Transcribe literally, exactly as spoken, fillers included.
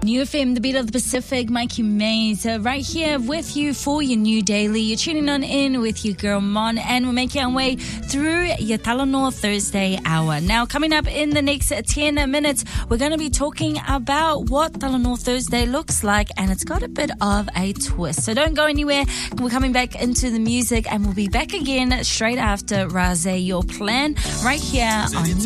New F M, the beat of the Pacific, Mikey Mays, uh, right here with you for your new daily. You're tuning on in with your girl Mon, and we're making our way through your Talanoa Thursday hour. Now, coming up in the next ten minutes, we're going to be talking about what Talanoa Thursday looks like, and it's got a bit of a twist. So don't go anywhere. We're coming back into the music, and we'll be back again straight after Raze Your Plan, right here on